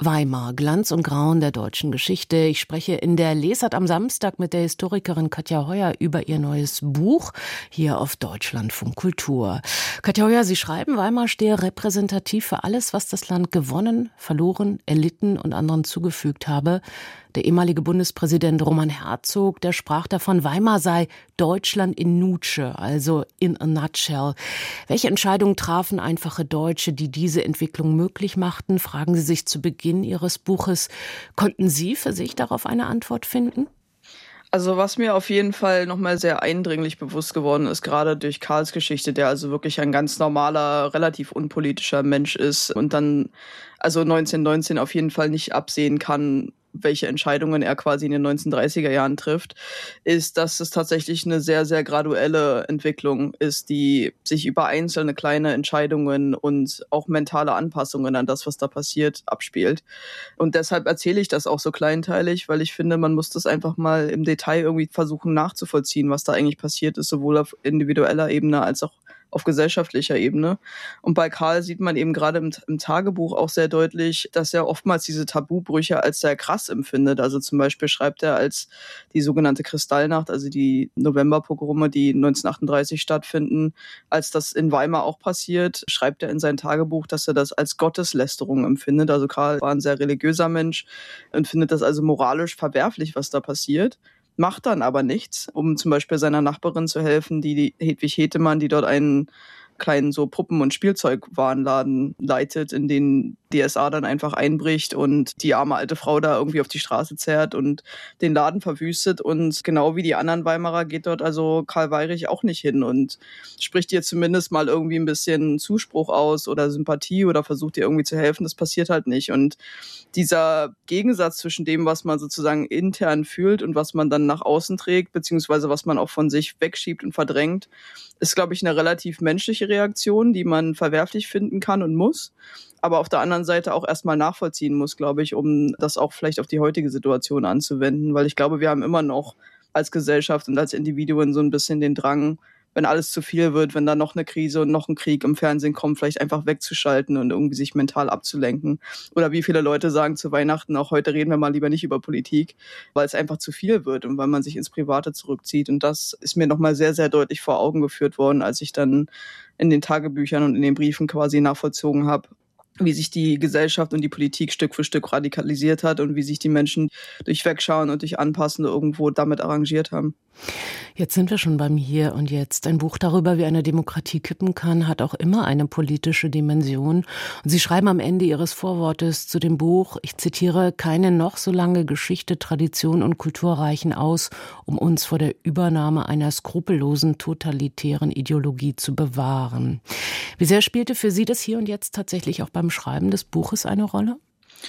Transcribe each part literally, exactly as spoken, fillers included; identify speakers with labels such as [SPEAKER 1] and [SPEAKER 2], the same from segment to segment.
[SPEAKER 1] Weimar, Glanz und Grauen der deutschen Geschichte. Ich spreche in der Lesart am Samstag mit der Historikerin Katja Heuer über ihr neues Buch hier auf Deutschlandfunk Kultur. Katja Heuer, Sie schreiben, Weimar stehe repräsentativ für alles, was das Land gewonnen, verloren, erlitten und anderen zugefügt habe. Der ehemalige Bundespräsident Roman Herzog, der sprach davon, Weimar sei Deutschland in Nutsche, also in a nutshell. Welche Entscheidungen trafen einfache Deutsche, die diese Entwicklung möglich machten? Fragen Sie sich zu Beginn Ihres Buches. Konnten Sie für sich darauf eine Antwort finden?
[SPEAKER 2] Also was mir auf jeden Fall nochmal sehr eindringlich bewusst geworden ist, gerade durch Karls Geschichte, der also wirklich ein ganz normaler, relativ unpolitischer Mensch ist und dann also neunzehnhundertneunzehn auf jeden Fall nicht absehen kann, welche Entscheidungen er quasi in den neunzehnhundertdreißiger Jahren trifft, ist, dass es tatsächlich eine sehr, sehr graduelle Entwicklung ist, die sich über einzelne kleine Entscheidungen und auch mentale Anpassungen an das, was da passiert, abspielt. Und deshalb erzähle ich das auch so kleinteilig, weil ich finde, man muss das einfach mal im Detail irgendwie versuchen nachzuvollziehen, was da eigentlich passiert ist, sowohl auf individueller Ebene als auch auf gesellschaftlicher Ebene. Und bei Karl sieht man eben gerade im, im Tagebuch auch sehr deutlich, dass er oftmals diese Tabubrüche als sehr krass empfindet. Also zum Beispiel schreibt er, als die sogenannte Kristallnacht, also die Novemberpogrome, die neunzehnhundertachtunddreißig stattfinden, als das in Weimar auch passiert, schreibt er in sein Tagebuch, dass er das als Gotteslästerung empfindet. Also Karl war ein sehr religiöser Mensch und findet das also moralisch verwerflich, was da passiert. Macht dann aber nichts, um zum Beispiel seiner Nachbarin zu helfen, die, die Hedwig Hetemann, die dort einen kleinen so Puppen- und Spielzeugwarenladen leitet, in den die S A dann einfach einbricht und die arme alte Frau da irgendwie auf die Straße zerrt und den Laden verwüstet. Und genau wie die anderen Weimarer geht dort also Karl Weyrich auch nicht hin und spricht ihr zumindest mal irgendwie ein bisschen Zuspruch aus oder Sympathie oder versucht ihr irgendwie zu helfen. Das passiert halt nicht. Und dieser Gegensatz zwischen dem, was man sozusagen intern fühlt und was man dann nach außen trägt, beziehungsweise was man auch von sich wegschiebt und verdrängt, ist, glaube ich, eine relativ menschliche Reaktion, die man verwerflich finden kann und muss, aber auf der anderen Seite auch erstmal nachvollziehen muss, glaube ich, um das auch vielleicht auf die heutige Situation anzuwenden, weil ich glaube, wir haben immer noch als Gesellschaft und als Individuen so ein bisschen den Drang, wenn alles zu viel wird, wenn da noch eine Krise und noch ein Krieg im Fernsehen kommt, vielleicht einfach wegzuschalten und irgendwie sich mental abzulenken. Oder wie viele Leute sagen zu Weihnachten, auch heute reden wir mal lieber nicht über Politik, weil es einfach zu viel wird und weil man sich ins Private zurückzieht. Und das ist mir nochmal sehr, sehr deutlich vor Augen geführt worden, als ich dann in den Tagebüchern und in den Briefen quasi nachvollzogen habe, wie sich die Gesellschaft und die Politik Stück für Stück radikalisiert hat und wie sich die Menschen durch Wegschauen und durch Anpassen irgendwo damit arrangiert haben.
[SPEAKER 1] Jetzt sind wir schon beim Hier und Jetzt. Ein Buch darüber, wie eine Demokratie kippen kann, hat auch immer eine politische Dimension. Und Sie schreiben am Ende Ihres Vorwortes zu dem Buch, ich zitiere, keine noch so lange Geschichte, Tradition und Kultur reichen aus, um uns vor der Übernahme einer skrupellosen, totalitären Ideologie zu bewahren. Wie sehr spielte für Sie das Hier und Jetzt tatsächlich auch beim Schreiben des Buches eine Rolle?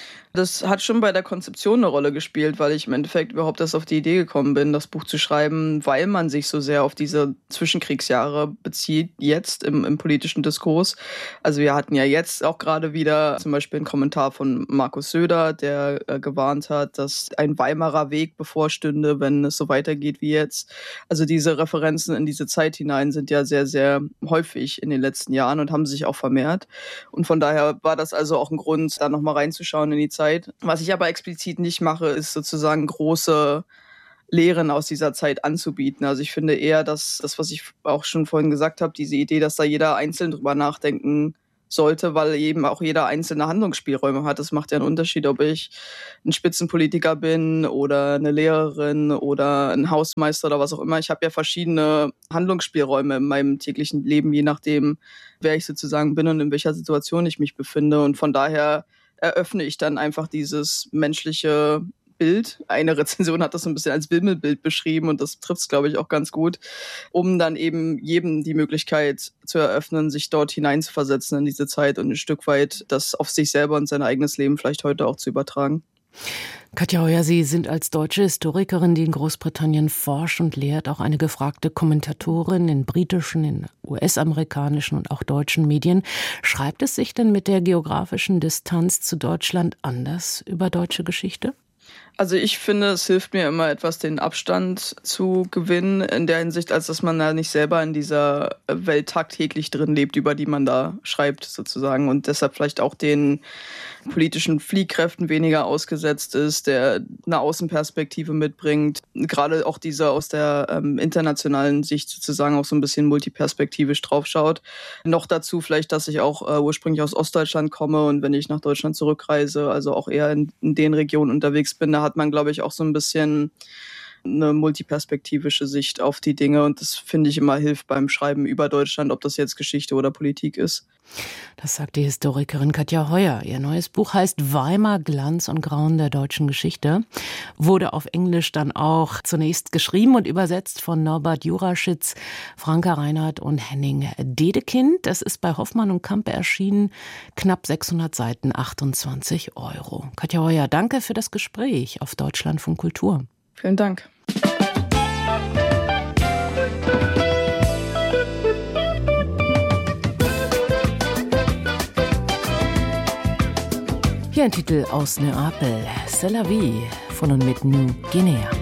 [SPEAKER 2] Das hat schon bei der Konzeption eine Rolle gespielt, weil ich im Endeffekt überhaupt erst auf die Idee gekommen bin, das Buch zu schreiben, weil man sich so sehr auf diese Zwischenkriegsjahre bezieht, jetzt im, im politischen Diskurs. Also wir hatten ja jetzt auch gerade wieder zum Beispiel einen Kommentar von Markus Söder, der äh, gewarnt hat, dass ein Weimarer Weg bevorstünde, wenn es so weitergeht wie jetzt. Also diese Referenzen in diese Zeit hinein sind ja sehr, sehr häufig in den letzten Jahren und haben sich auch vermehrt. Und von daher war das also auch ein Grund, da nochmal reinzuschauen in die Zeit. Was ich aber explizit nicht mache, ist sozusagen große Lehren aus dieser Zeit anzubieten. Also ich finde eher, dass das, was ich auch schon vorhin gesagt habe, diese Idee, dass da jeder einzeln drüber nachdenken sollte, weil eben auch jeder einzelne Handlungsspielräume hat. Das macht ja einen Unterschied, ob ich ein Spitzenpolitiker bin oder eine Lehrerin oder ein Hausmeister oder was auch immer. Ich habe ja verschiedene Handlungsspielräume in meinem täglichen Leben, je nachdem, wer ich sozusagen bin und in welcher Situation ich mich befinde. Und von daher eröffne ich dann einfach dieses menschliche Bild. Eine Rezension hat das so ein bisschen als Wimmelbild beschrieben und das trifft es, glaube ich, auch ganz gut, um dann eben jedem die Möglichkeit zu eröffnen, sich dort hineinzuversetzen in diese Zeit und ein Stück weit das auf sich selber und sein eigenes Leben vielleicht heute auch zu übertragen.
[SPEAKER 1] Katja Heuer, Sie sind als deutsche Historikerin, die in Großbritannien forscht und lehrt, auch eine gefragte Kommentatorin in britischen, in U S-amerikanischen und auch deutschen Medien. Schreibt es sich denn mit der geografischen Distanz zu Deutschland anders über deutsche Geschichte?
[SPEAKER 2] Also ich finde, es hilft mir immer etwas, den Abstand zu gewinnen, in der Hinsicht, als dass man da nicht selber in dieser Welt tagtäglich drin lebt, über die man da schreibt sozusagen, und deshalb vielleicht auch den politischen Fliehkräften weniger ausgesetzt ist, der eine Außenperspektive mitbringt. Gerade auch dieser aus der ähm, internationalen Sicht sozusagen auch so ein bisschen multiperspektivisch draufschaut. Noch dazu vielleicht, dass ich auch äh, ursprünglich aus Ostdeutschland komme und wenn ich nach Deutschland zurückreise, also auch eher in, in den Regionen unterwegs bin, da hat man, glaube ich, auch so ein bisschen eine multiperspektivische Sicht auf die Dinge und das finde ich immer hilft beim Schreiben über Deutschland, ob das jetzt Geschichte oder Politik ist.
[SPEAKER 1] Das sagt die Historikerin Katja Heuer. Ihr neues Buch heißt Weimar, Glanz und Grauen der deutschen Geschichte. Wurde auf Englisch dann auch zunächst geschrieben und übersetzt von Norbert Juraschitz, Franka Reinhardt und Henning Dedekind. Das ist bei Hoffmann und Campe erschienen. Knapp sechshundert Seiten, achtundzwanzig Euro. Katja Heuer, danke für das Gespräch auf Deutschlandfunk Kultur.
[SPEAKER 2] Vielen Dank.
[SPEAKER 1] Hier ein Titel aus Neapel, C'est la vie, von und mit New Guinea.